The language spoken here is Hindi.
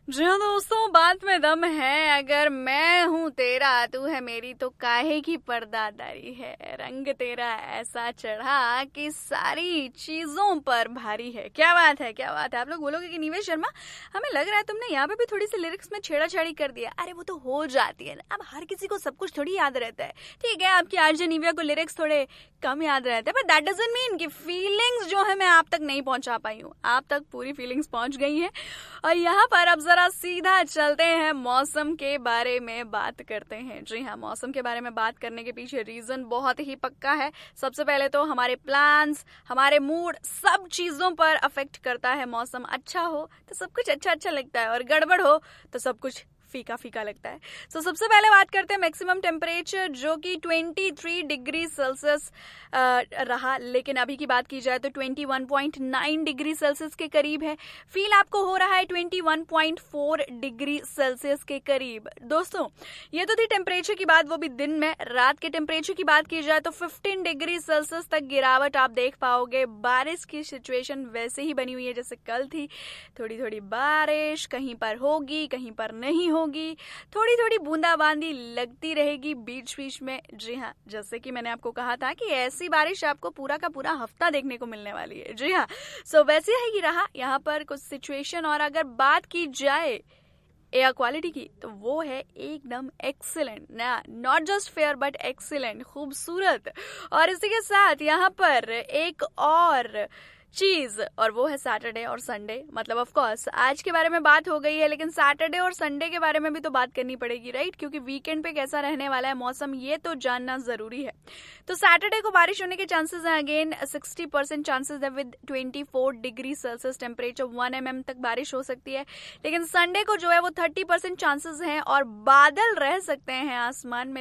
जी हाँ दोस्तों, बात में दम है। अगर मैं हूँ तेरा तू है मेरी तो काहे की पर्दादारी है। रंग तेरा ऐसा चढ़ा कि सारी चीजों पर भारी है। क्या बात है, क्या बात है। आप लोग बोलोगे कि निवेश शर्मा, हमें लग रहा है तुमने यहाँ पे भी थोड़ी सी लिरिक्स में छेड़ाछाड़ी कर दिया। अरे वो तो हो जाती है ना, अब हर किसी को सब कुछ थोड़ी याद रहता है। ठीक है, आपकी आरजे निविया को लिरिक्स थोड़े कम याद रहते हैं, बट दैट डजंट मीन कि फीलिंग्स जो है मैं आप तक नहीं पहुंचा पाई हूँ। आप तक पूरी फीलिंग्स पहुंच गई हैं। और यहाँ पर अब जरा सीधा चलते हैं, मौसम के बारे में बात करते हैं। जी हाँ, मौसम के बारे में बात करने के पीछे रीजन बहुत ही पक्का है। सबसे पहले तो हमारे प्लान्स, हमारे मूड, सब चीजों पर अफेक्ट करता है मौसम। अच्छा हो तो सब कुछ अच्छा अच्छा लगता है, और गड़बड़ हो तो सब कुछ फीका फीका लगता है। सबसे पहले बात करते हैं मैक्सिमम टेम्परेचर, जो कि 23 डिग्री सेल्सियस रहा। लेकिन अभी की बात की जाए तो 21.9 डिग्री सेल्सियस के करीब है। फील आपको हो रहा है 21.4 डिग्री सेल्सियस के करीब। दोस्तों, ये तो थी टेम्परेचर की बात, वो भी दिन में। रात के टेम्परेचर की बात की जाए तो 15 डिग्री सेल्सियस तक गिरावट आप देख पाओगे। बारिश की सिचुएशन वैसे ही बनी हुई है जैसे कल थी। थोड़ी थोड़ी बारिश कहीं पर होगी, कहीं पर नहीं होगी। थोड़ी थोड़ी बूंदाबांदी लगती रहेगी बीच बीच में। जी हाँ, जैसे कि मैंने आपको कहा था कि ऐसी बारिश आपको पूरा का पूरा हफ्ता देखने को मिलने वाली है। जी हाँ, वैसे ही रहा यहाँ पर कुछ सिचुएशन। और अगर बात की जाए एयर क्वालिटी की तो वो है एकदम एक्सीलेंट ना, not just fair but excellent, खूबसूरत। और इसी के साथ यहाँ पर एक और चीज, और वो है सैटरडे और संडे। मतलब ऑफ कोर्स आज के बारे में बात हो गई है, लेकिन सैटरडे और संडे के बारे में भी तो बात करनी पड़ेगी, राइट? क्योंकि वीकेंड पे कैसा रहने वाला है मौसम, ये तो जानना जरूरी है। तो सैटरडे को बारिश होने के चांसेस हैं। अगेन 60% चांसेस है with 24 degree Celsius temperature, 1 mm तक बारिश हो सकती है। लेकिन संडे को जो है वो 30% चांसेस हैं, और बादल रह सकते हैं आसमान में।